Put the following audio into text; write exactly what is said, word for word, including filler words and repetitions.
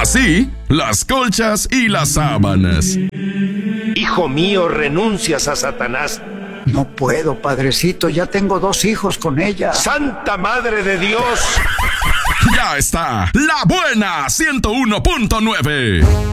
Así, las colchas y las sábanas. Hijo mío, renuncias a Satanás. No puedo, padrecito, ya tengo dos hijos con ella. ¡Santa Madre de Dios! Ya está, La Buena ciento uno punto nueve.